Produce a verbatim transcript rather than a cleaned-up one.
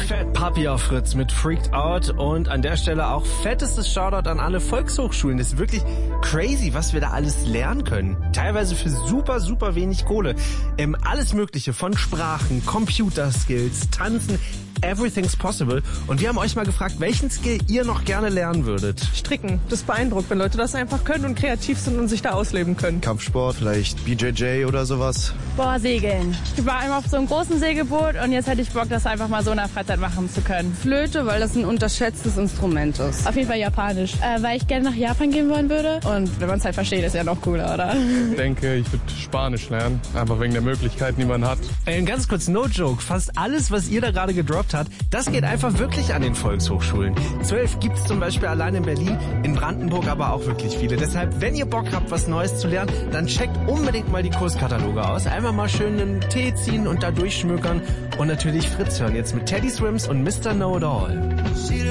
Fat Puppy auf Fritz mit Freaked Out und an der Stelle auch fettestes Shoutout an alle Volkshochschulen. Das ist wirklich crazy, was wir da alles lernen können. Teilweise für super, super wenig Kohle. Ähm, alles Mögliche von Sprachen, Computerskills, Tanzen, everything's possible. Und wir haben euch mal gefragt, welchen Skill ihr noch gerne lernen würdet. Stricken. Das beeindruckt, wenn Leute das einfach können und kreativ sind und sich da ausleben können. Kampfsport, vielleicht B J J oder sowas. Boah, segeln. Ich war einmal auf so einem großen Segelboot und jetzt hätte ich Bock, das einfach mal so in der Freizeit machen zu können. Flöte, weil das ein unterschätztes Instrument ist. Auf jeden Fall Japanisch, äh, weil ich gerne nach Japan gehen wollen würde. Und wenn man es halt versteht, ist ja noch cooler, oder? Ich denke, ich würde Spanisch lernen, einfach wegen der Möglichkeiten, die man hat. Ey, ganz kurz, no joke, fast alles, was ihr da gerade gedroppt habt, das geht einfach wirklich an den Volkshochschulen. Zwölf gibt's zum Beispiel allein in Berlin, in Brandenburg aber auch wirklich viele. Deshalb, wenn ihr Bock habt, was Neues zu lernen, dann checkt unbedingt mal die Kurskataloge aus. Einfach mal schön einen Tee ziehen und da durchschmökern und natürlich Fritz hören. Jetzt mit Teddy Swims und Mister Know-It-All.